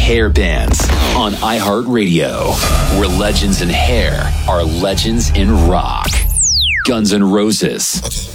hair bands on iHeartRadio, where legends in hair are legends in rock. Guns N' Roses.